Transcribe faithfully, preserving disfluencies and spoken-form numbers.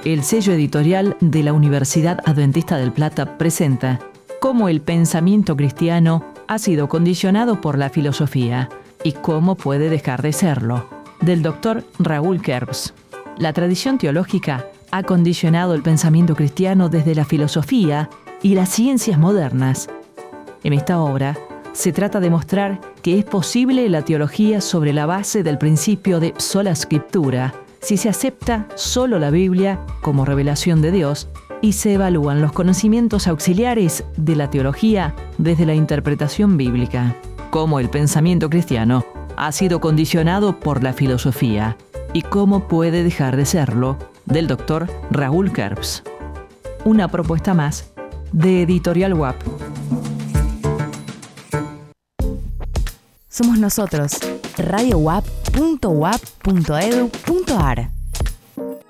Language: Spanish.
El sello editorial de la Universidad Adventista del Plata presenta cómo el pensamiento cristiano ha sido condicionado por la filosofía y cómo puede dejar de serlo, del doctor Raúl Kerbs. La tradición teológica ha condicionado el pensamiento cristiano desde la filosofía y las ciencias modernas. En esta obra se trata de mostrar que es posible la teología sobre la base del principio de sola scriptura, si se acepta solo la Biblia como revelación de Dios y se evalúan los conocimientos auxiliares de la teología desde la interpretación bíblica. Cómo el pensamiento cristiano ha sido condicionado por la filosofía y cómo puede dejar de serlo, del doctor Raúl Kerbs. Una propuesta más de Editorial U A P. Somos nosotros, radio u a p punto u a p punto e d u punto a r.